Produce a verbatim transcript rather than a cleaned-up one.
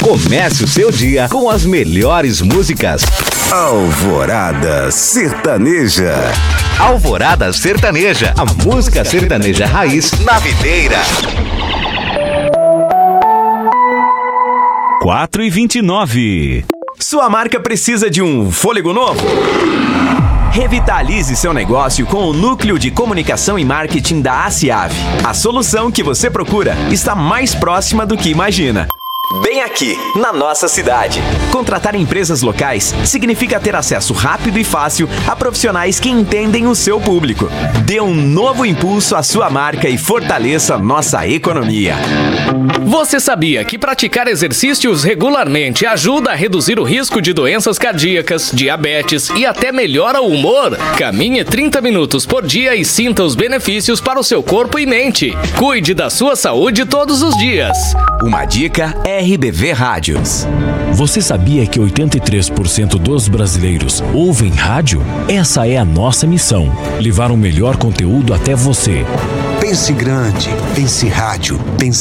Comece o seu dia com as melhores músicas. Alvorada Sertaneja. Alvorada Sertaneja, a música sertaneja raiz na videira. quatro e vinte e nove. Sua marca precisa de um fôlego novo? Revitalize seu negócio com o Núcleo de Comunicação e Marketing da ACIAV. A solução que você procura está mais próxima do que imagina. Bem aqui, na nossa cidade. Contratar empresas locais significa ter acesso rápido e fácil a profissionais que entendem o seu público. Dê um novo impulso à sua marca e fortaleça nossa economia. Você sabia que praticar exercícios regularmente ajuda a reduzir o risco de doenças cardíacas, diabetes e até melhora o humor? Caminhe trinta minutos por dia e sinta os benefícios para o seu corpo e mente. Cuide da sua saúde todos os dias. Uma dica R B V Rádios. Você sabia que oitenta e três por cento dos brasileiros ouvem rádio? Essa é a nossa missão: levar o melhor conteúdo até você. Pense grande, pense rádio, pense